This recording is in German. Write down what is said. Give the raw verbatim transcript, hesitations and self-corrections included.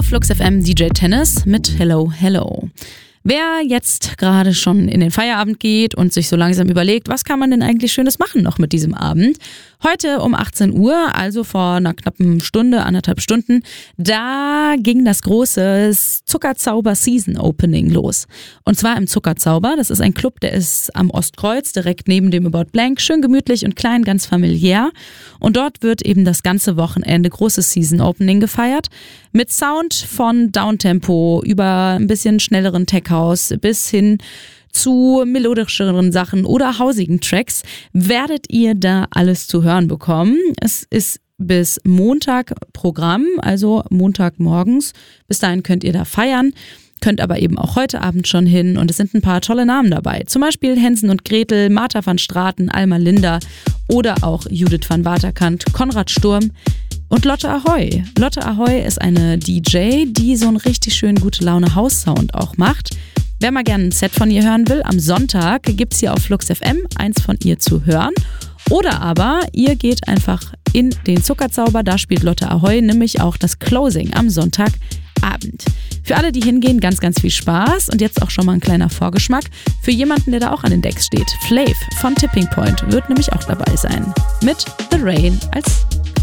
Flux F M D J Tennis mit Hello, Hello. Wer jetzt gerade schon in den Feierabend geht und sich so langsam überlegt, was kann man denn eigentlich Schönes machen noch mit diesem Abend? Heute um achtzehn Uhr, also vor einer knappen Stunde, anderthalb Stunden, da ging das große Zuckerzauber Season Opening los. Und zwar im Zuckerzauber, das ist ein Club, der ist am Ostkreuz, direkt neben dem About Blank, schön gemütlich und klein, ganz familiär. Und dort wird eben das ganze Wochenende großes Season Opening gefeiert. Mit Sound von Downtempo über ein bisschen schnelleren Tech House bis hin zu melodischeren Sachen oder hausigen Tracks werdet ihr da alles zu hören bekommen. Es ist bis Montag Programm, also Montagmorgens. Bis dahin könnt ihr da feiern, könnt aber eben auch heute Abend schon hin und es sind ein paar tolle Namen dabei. Zum Beispiel Hensen und Gretel, Martha van Straten, Alma Linda oder auch Judith van Waterkant, Konrad Sturm und Lotte Ahoy. Lotte Ahoy ist eine D J, die so einen richtig schönen gute Laune House-Sound auch macht. Wer mal gerne ein Set von ihr hören will, am Sonntag gibt es hier auf Flux F M eins von ihr zu hören. Oder aber ihr geht einfach in den Zuckerzauber, da spielt Lotte Ahoy nämlich auch das Closing am Sonntagabend. Für alle, die hingehen, ganz, ganz viel Spaß und jetzt auch schon mal ein kleiner Vorgeschmack für jemanden, der da auch an den Decks steht. Flav von Tipping Point wird nämlich auch dabei sein. Mit The Rain als